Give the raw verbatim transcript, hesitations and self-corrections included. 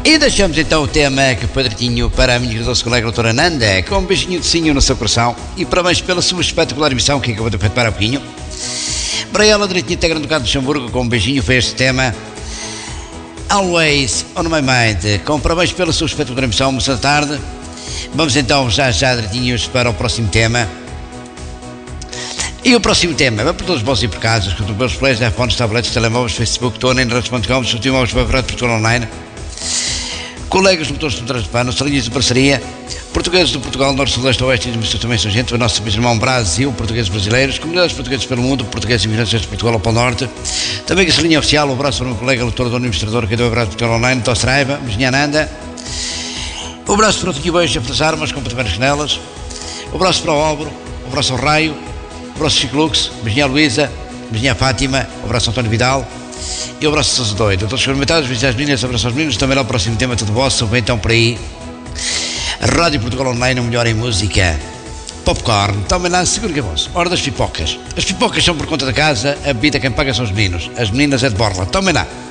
E deixamos então o tema que Padretinho para a minha querida colega doutora Nanda, com um beijinho de cinho no seu coração e parabéns pela sua espetacular emissão que acabou de efetuar há pouquinho. Para ela, direitinho integra do Ducado de Luxemburgo, com um beijinho foi este tema Always on my mind, com parabéns pela sua espetacular emissão, uma boa tarde. Vamos então já já direitinhos para o próximo tema. E o próximo tema, vai por todos os bons e por casas, com os players, iPhones, tabletes, telemóveis, Facebook, Tona, redes ponto com, subtimóveis para a Portugal Online, colegas de motores de motores de pano, salinhas de parceria, portugueses do Portugal, Norte, Sudeste, Oeste e do também são gente, o nosso irmão Brasil, portugueses brasileiros, comunidades portugueses pelo mundo, portugueses imigrantes de Portugal ao Polo Norte, também a linha oficial, um abraço para o meu colega, leitor do administrador, que deu um abraço para Portugal Online, Tosse Raiva, Mesinha Nanda, um abraço para o Tiquinho Beijo das Armas, com primeiras janelas, um abraço para o Álvaro, um abraço ao Raio, um abraço ao Chico Lux, Mesinha Luísa, Mesinha Fátima, um abraço ao António Vidal, e o abraço aos doidos, a todos os comentários, visitei as meninas, abraço aos meninos, também lá o próximo tema, tudo vosso, vem então por aí. Rádio Portugal Online, o melhor em música. Popcorn, tomem lá, seguro que é vosso. Hora das pipocas. As pipocas são por conta da casa, a bebida quem paga são os meninos, as meninas é de borla, tomem lá.